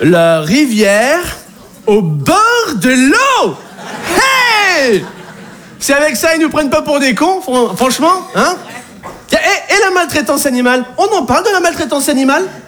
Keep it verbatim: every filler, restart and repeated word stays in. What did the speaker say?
La rivière au bord de l'eau. Hey! C'est avec ça, ils nous prennent pas pour des cons, fran- franchement, hein? Et, et la maltraitance animale? On en parle de la maltraitance animale?